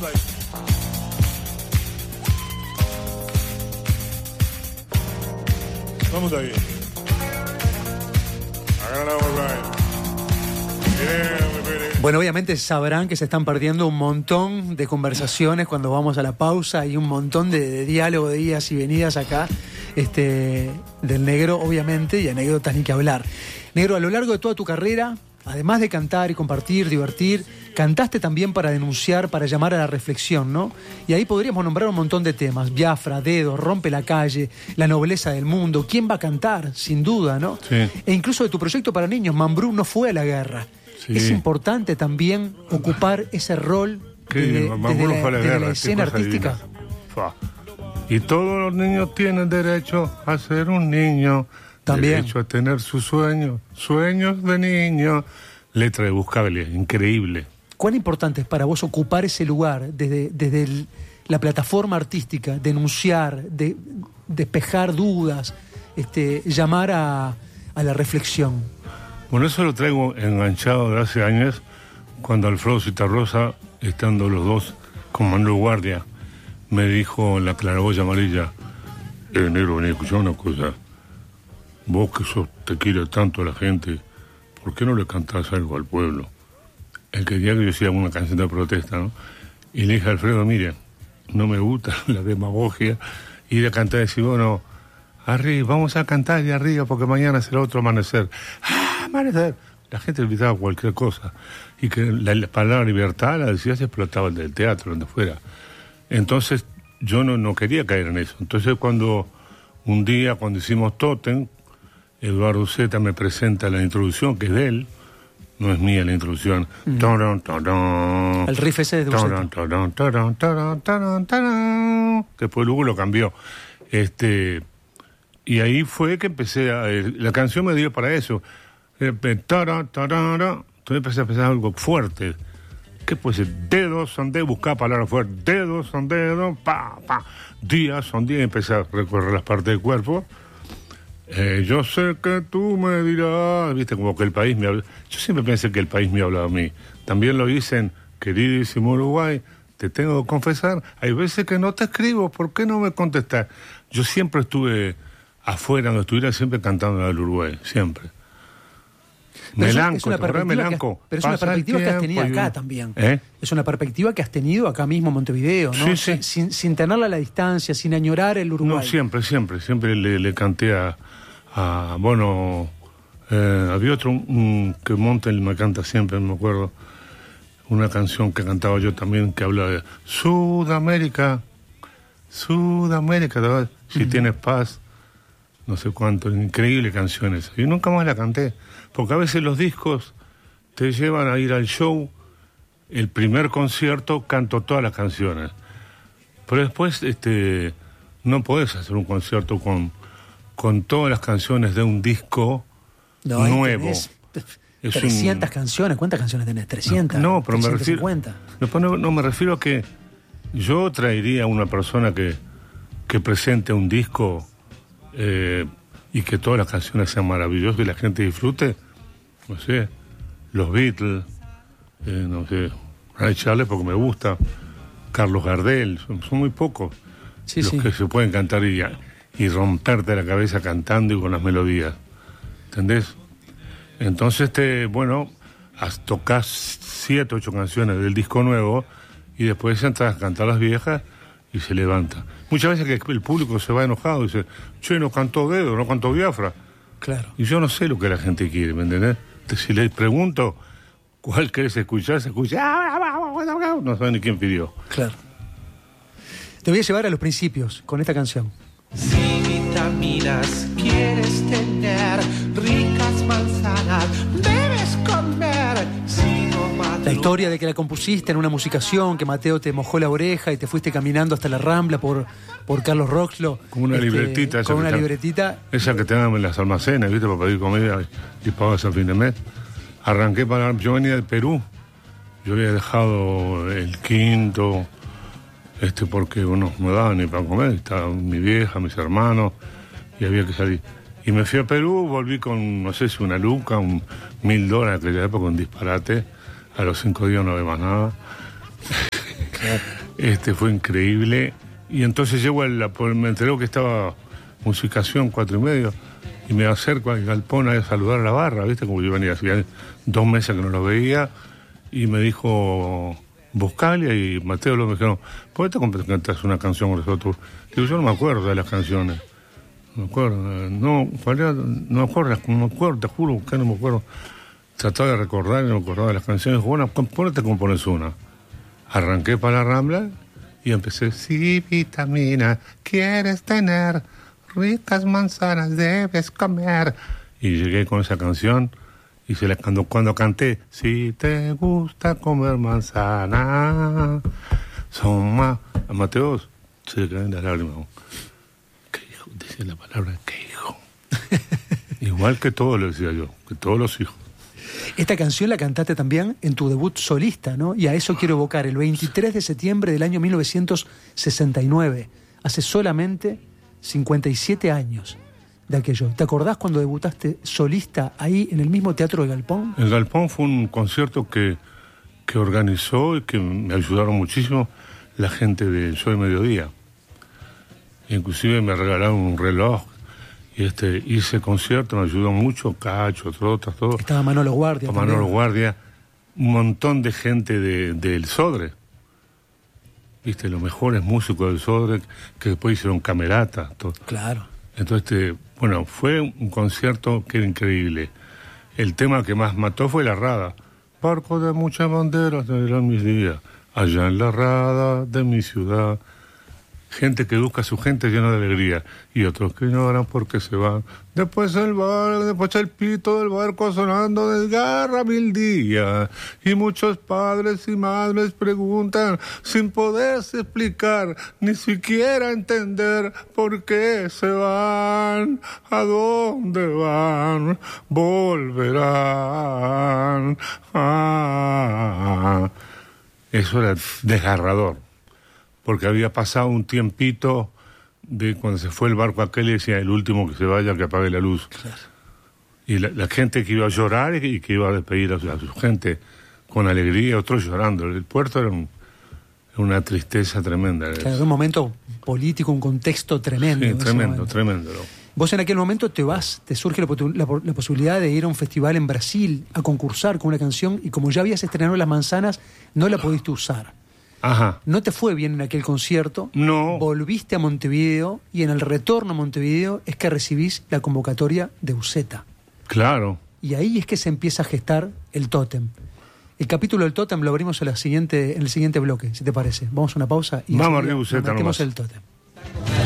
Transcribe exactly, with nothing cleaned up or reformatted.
ahí. Vamos ahí. Bueno, obviamente sabrán que se están perdiendo un montón de conversaciones cuando vamos a la pausa y un montón de, de diálogo de idas y venidas acá este, del Negro, obviamente, y anécdotas ni que hablar. Negro, a lo largo de toda tu carrera, además de cantar y compartir, divertir, cantaste también para denunciar, para llamar a la reflexión, ¿no? Y ahí podríamos nombrar un montón de temas: Biafra, Dedos, Rompe la Calle, La Nobleza del Mundo. ¿Quién va a cantar? Sin duda, ¿no? Sí. E incluso de tu proyecto para niños, Mambrú no fue a la guerra. Sí. Es importante también ocupar ese rol ¿Qué? de, de, Mambrú de, la, fue a la de guerra, la qué escena cosa artística. Fa. Y todos los niños tienen derecho a ser un niño. También. Derecho a tener sus sueños, sueños de niño. Letra de Buscaglia, increíble. ¿Cuán importante es para vos ocupar ese lugar desde, desde el, la plataforma artística, denunciar, de, despejar dudas, este, llamar a, a la reflexión? Bueno, eso lo traigo enganchado de hace años, cuando Alfredo Citarrosa, estando los dos con Manuel Guardia, me dijo en la claraboya amarilla: eh, negro, vení a escuchar una cosa. Vos que sos, te quiere tanto a la gente, ¿por qué no le cantás algo al pueblo? Él quería que yo hiciera una canción de protesta, ¿no? Y le dije a Alfredo: mire, no me gusta la demagogia, ir a cantar y decir, bueno, arriba, vamos a cantar y arriba porque mañana será otro amanecer. ¡Ah, amanecer! La gente gritaba cualquier cosa. Y que la, la palabra libertad la decía, se explotaba el del teatro, donde fuera. Entonces yo no, no quería caer en eso. Entonces cuando un día, cuando hicimos Totem, Eduardo Zeta me presenta la introducción, que es de él, no es mía la introducción. Mm. Taran, taran, El riff ese de taran, Buceta. taran, taran, taran, taran, taran. Después luego lo cambió. Este, y ahí fue que empecé a... La canción me dio para eso. Eh, taran, taran, taran. Entonces empecé a pensar algo fuerte. ¿Qué puede ser? Dedos son dedos, buscar palabras fuertes. Dedos son dedos, pa, pa. Días son días, y empecé a recorrer las partes del cuerpo. Eh, yo sé que tú me dirás, viste, como que el país me habla. Yo siempre pensé que el país me hablaba a mí. También lo dicen, queridísimo Uruguay, te tengo que confesar, hay veces que no te escribo, ¿por qué no me contestas? Yo siempre estuve afuera, donde estuviera, siempre cantando al Uruguay, siempre. Pero Melanco, es una ¿te acordás, Melanco? Que, pero es una Pasa el perspectiva que has tenido tiempo y- acá también. ¿Eh? Es una perspectiva que has tenido acá mismo en Montevideo, ¿no? Sí, sí. Sin, sin tenerla a la distancia, sin añorar el Uruguay. No, siempre, siempre, siempre le, le canté a, a bueno, eh, había otro un, que Montel me canta siempre, me acuerdo, una canción que cantaba yo también que habla de Sudamérica, Sudamérica, ¿verdad? Si uh-huh. tienes paz, no sé cuánto, increíbles canciones. Y nunca más la canté, porque a veces los discos te llevan a ir al show, el primer concierto canto todas las canciones, pero después este no podés hacer un concierto con, con todas las canciones de un disco no, nuevo. Tenés es trescientas un... canciones, ¿cuántas canciones tenés? trescientas. No, no pero trescientas cincuenta. me refiero no, no, me refiero a que yo traería a una persona que, que presente un disco eh, y que todas las canciones sean maravillosas y la gente disfrute, no sé, los Beatles, eh, no sé, Ray Charles porque me gusta, Carlos Gardel, son, son muy pocos sí, los sí. que se pueden cantar y, y romperte la cabeza cantando y con las melodías, ¿entendés? Entonces, te, bueno, tocas siete, ocho canciones del disco nuevo y después entras a cantar las viejas y se levanta. Muchas veces que el público se va enojado y dice, che, no cantó Dedo, no cantó Biafra. Claro. Y yo no sé lo que la gente quiere, ¿me entendés? Si les pregunto cuál querés escuchar, se escucha, no saben ni quién pidió. Claro. Te voy a llevar a los principios con esta canción. Si vitaminas quieres tener, ricas manzanas debes comer. Si no madrugas... La historia de que la compusiste en una musicación, que Mateo te mojó la oreja y te fuiste caminando hasta la Rambla por, por Carlos Roxlo. Con una este, libretita. Esa con una te, libretita. Esa que te dan en las almacenas, ¿viste? Para pedir comida y, y pagas a fin de mes. Arranqué para... Yo venía del Perú. Yo había dejado el quinto... Este, porque, bueno, no me daban ni para comer, estaba mi vieja, mis hermanos, y había que salir. Y me fui a Perú, volví con, no sé si una luca, un mil dólares en aquella época, un disparate. A los cinco días no había más nada. Este fue increíble. Y entonces llego a la, me enteré que estaba Musicación cuatro y medio, y me acerco al galpón a saludar a la barra, ¿viste? Como yo venía, hacía dos meses que no lo veía, y me dijo Buscalia y Mateo López, me dijeron, ¿por qué te cantas una canción con nosotros? Digo, yo no me acuerdo de las canciones. No me acuerdo, no, no me acuerdo, no me acuerdo, te juro que no me acuerdo. Trataba de recordar y no me acordaba de las canciones. Bueno, ponete como pones una. Arranqué para la Rambla y empecé, si vitamina quieres tener, ricas manzanas debes comer. Y llegué con esa canción y se la, cuando, cuando canté, si te gusta comer manzana, son más... A Mateos se le caen las lágrimas. ¿Qué hijo? Decía la palabra, ¿qué hijo? Igual que todo, le decía yo, que todos los hijos. Esta canción la cantaste también en tu debut solista, ¿no? Y a eso quiero evocar, el veintitrés de septiembre del año mil novecientos sesenta y nueve, hace solamente cincuenta y siete años de aquello. ¿Te acordás cuando debutaste solista ahí en el mismo Teatro de Galpón? El Galpón fue un concierto que, que organizó y que me ayudaron muchísimo la gente del Show de Mediodía. Inclusive me regalaron un reloj. Y este, hice concierto, me ayudó mucho, Cacho, Trotas, todo. Estaba Manolo Guardia. Manolo también. Guardia, un montón de gente de, del Sodre. Viste, los mejores músicos del Sodre, que después hicieron Camerata. Todo. Claro. Entonces, este, bueno, fue un concierto que era increíble. El tema que más mató fue La Rada. Barco de muchas banderas eran mis días, allá en la Rada de mi ciudad. Gente que busca a su gente llena de alegría, y otros que ignoran porque se van. Después el bar, después el pito del barco sonando desgarra mil días, y muchos padres y madres preguntan sin poderse explicar, ni siquiera entender por qué se van, a dónde van, volverán. Ah, eso era desgarrador. Porque había pasado un tiempito de cuando se fue el barco aquel y decía, el último que se vaya, que apague la luz. Claro. Y la, la gente que iba a llorar y que iba a despedir a su, a su gente con alegría, otros llorando. El puerto era un, una tristeza tremenda. Claro, era un momento político, un contexto tremendo. Sí, tremendo, tremendo. ¿No? Vos en aquel momento te vas, te surge la, la, la posibilidad de ir a un festival en Brasil a concursar con una canción, y como ya habías estrenado Las Manzanas, no la pudiste usar. Ajá. No te fue bien en aquel concierto. No. Volviste a Montevideo, y en el retorno a Montevideo es que recibís la convocatoria de Uceta. Claro. Y ahí es que se empieza a gestar el Tótem. El capítulo del Tótem lo abrimos en, la siguiente, en el siguiente bloque, si te parece. Vamos a una pausa y vamos a Uceta metemos el Tótem.